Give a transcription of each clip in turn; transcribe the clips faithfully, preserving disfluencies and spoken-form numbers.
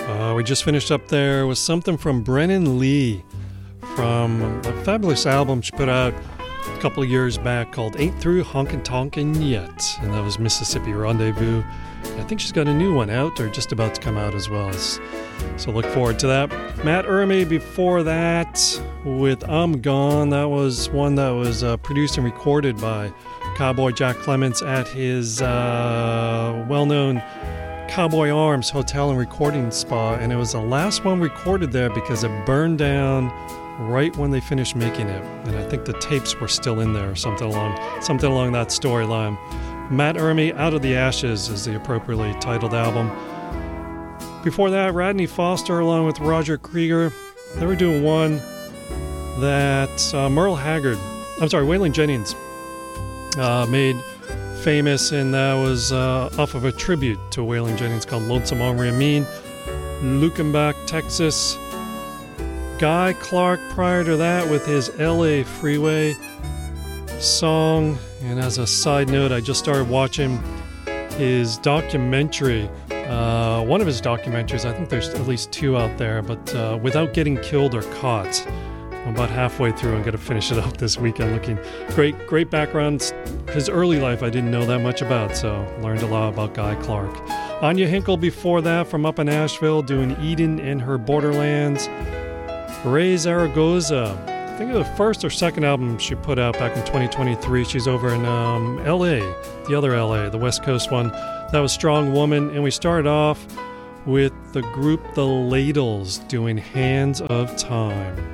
Uh, we just finished up there with something from Brennan Lee from a fabulous album she put out a couple of years back called Ain't Through Honkin' Tonkin' Yet, and that was Mississippi Rendezvous. I think she's got a new one out or just about to come out as well, so look forward to that. Matt Ermey before that with I'm Gone. That was one that was uh, produced and recorded by Cowboy Jack Clements at his uh, well-known Cowboy Arms Hotel and Recording Spa, and it was the last one recorded there because it burned down right when they finished making it, and I think the tapes were still in there or something along something along that storyline. Matt Ermey, Out of the Ashes is the appropriately titled album. Before that, Radney Foster along with Roger Krieger, they were doing one that uh, Merle Haggard, I'm sorry, Waylon Jennings uh, made famous, and that was uh, off of a tribute to Waylon Jennings called Lonesome Henri Amin. Luckenbach, Texas. Guy Clark prior to that with his L A Freeway song. And as a side note, I just started watching his documentary, uh, one of his documentaries. I think there's at least two out there, but uh, Without Getting Killed or Caught. I'm about halfway through. I'm going to finish it up this weekend. Looking great, great background. His early life I didn't know that much about, so learned a lot about Guy Clark. Anya Hinkle before that from up in Asheville doing Eden and Her Borderlands. Ray Zaragoza, I think it was the first or second album she put out back in twenty twenty-three. She's over in um, L A, the other L A, the West Coast one. That was Strong Woman, and we started off with the group The Ladles doing Hands of Time.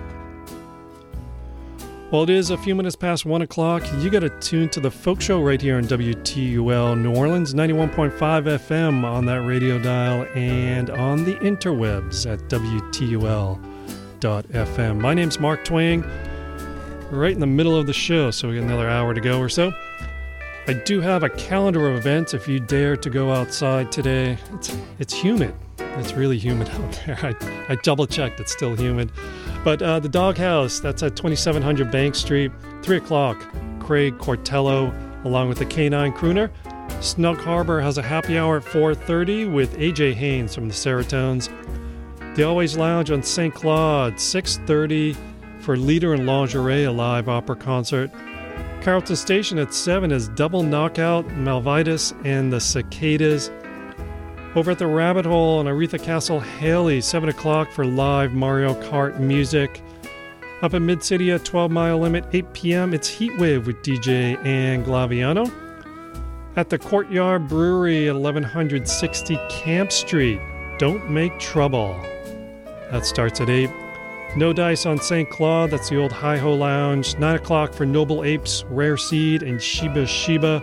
Well, it is a few minutes past one o'clock. You got to tune to the Folk Show right here on W T U L New Orleans, ninety-one point five F M on that radio dial and on the interwebs at W T U L dot F M. My name's Mark Twain. We're right in the middle of the show, so we got another hour to go or so. I do have a calendar of events if you dare to go outside today. It's it's humid. It's really humid out there. I, I double-checked. It's still humid. But uh, the Doghouse, that's at twenty-seven hundred Bank Street, three o'clock. Craig Cortello, along with the Canine Crooner. Snug Harbor has a happy hour at four thirty with A J Haynes from the Seratones. The Always Lounge on Saint Claude, six thirty for Leader in Lingerie, a live opera concert. Carrollton Station at seven is Double Knockout, Malvitas, and the Cicadas. Over at the Rabbit Hole on Aretha Castle Haley, seven o'clock for live Mario Kart music. Up at Mid-City at twelve Mile Limit, eight p.m. it's Heatwave with D J Ann Glaviano. At the Courtyard Brewery at eleven sixty Camp Street, Don't Make Trouble. That starts at eight. No Dice on Saint Claude, that's the old Hi-Ho Lounge. nine o'clock for Noble Apes, Rare Seed, and Shiba Shiba.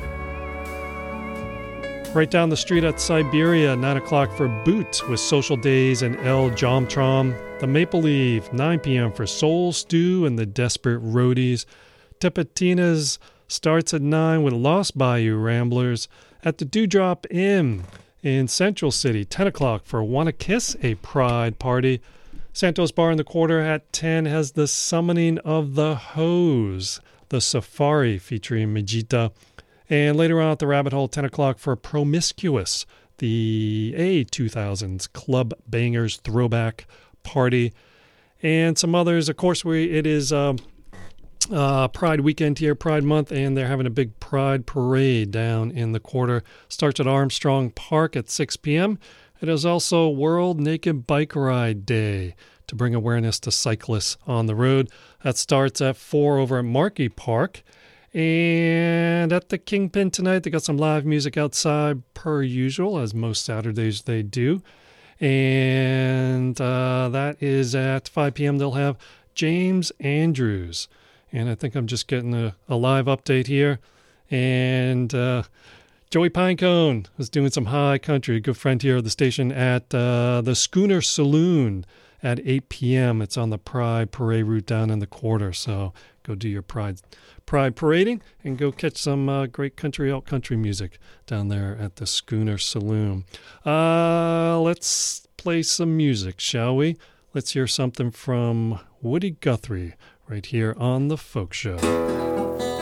Right down the street at Siberia, nine o'clock for Boot with Social Days and El Jomtrom. The Maple Leaf, nine p.m. for Soul Stew and the Desperate Roadies. Tipitina's starts at nine with Lost Bayou Ramblers. At the Dewdrop Inn in Central City, ten o'clock for Wanna Kiss, a Pride Party. Santos Bar in the Quarter at ten has The Summoning of the Hose, the Safari featuring Majita. And later on at the Rabbit Hole, ten o'clock for Promiscuous, the A two thousands Club Bangers Throwback Party. And some others. Of course, we it is um, uh, Pride Weekend here, Pride Month, and they're having a big Pride Parade down in the Quarter. Starts at Armstrong Park at six p.m. It is also World Naked Bike Ride Day to bring awareness to cyclists on the road. That starts at four over at Markey Park. And at the Kingpin tonight, they got some live music outside per usual, as most Saturdays they do. And uh, that is at five p.m. They'll have James Andrews. And I think I'm just getting a, a live update here. And uh, Joey Pinecone is doing some high country, a good friend here at the station, at uh, the Schooner Saloon at eight p.m. It's on the Pride Parade route down in the Quarter. So go do your Pride Pride parading and go catch some uh, great country out country music down there at the Schooner Saloon. Uh, let's play some music, shall we? Let's hear something from Woody Guthrie right here on The Folk Show.